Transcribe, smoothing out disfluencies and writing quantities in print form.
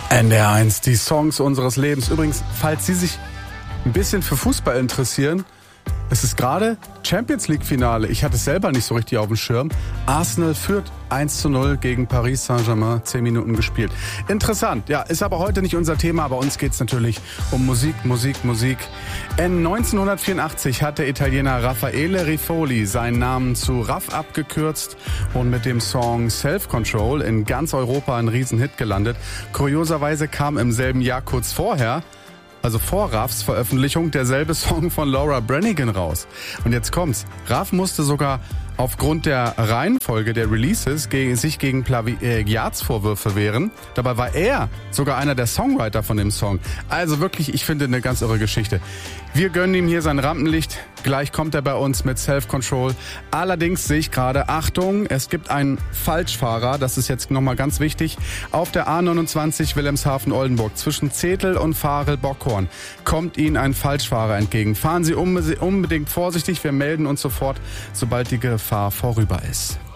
NDR1, die Songs unseres Lebens. Übrigens, falls Sie sich ein bisschen für Fußball interessieren, es ist gerade Champions League Finale. Ich hatte es selber nicht so richtig auf dem Schirm. Arsenal führt 1:0 gegen Paris Saint-Germain, 10 Minuten gespielt. Interessant, ja, ist aber heute nicht unser Thema. Bei uns geht's natürlich um Musik. 1984 hat der Italiener Raffaele Rifoli seinen Namen zu Raff abgekürzt und mit dem Song Self-Control in ganz Europa ein Riesenhit gelandet. Kurioserweise kam im selben Jahr kurz vorher, also vor Raffs Veröffentlichung, derselbe Song von Laura Branigan raus. Und jetzt kommt's. Raff musste sogar aufgrund der Reihenfolge der Releases sich gegen Plagiatsvorwürfe wehren. Dabei war er sogar einer der Songwriter von dem Song. Also wirklich, ich finde, eine ganz irre Geschichte. Wir gönnen ihm hier sein Rampenlicht. Gleich kommt er bei uns mit Self-Control. Allerdings sehe ich gerade, Achtung, es gibt einen Falschfahrer. Das ist jetzt nochmal ganz wichtig. Auf der A29 Wilhelmshaven-Oldenburg zwischen Zetel und Farel-Bockhorn kommt Ihnen ein Falschfahrer entgegen. Fahren Sie unbedingt vorsichtig. Wir melden uns sofort, sobald die Gefahr vorüber ist.